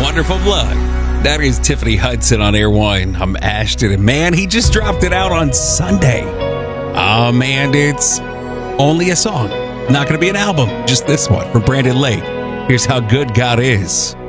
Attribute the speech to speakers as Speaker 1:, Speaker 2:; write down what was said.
Speaker 1: Wonderful Blood. That is Tiffany Hudson on Airwine. I'm Ashton, and man, he just dropped it out on Sunday. And it's only a song. Not going to be an album, just this one from Brandon Lake. Here's How Good God Is.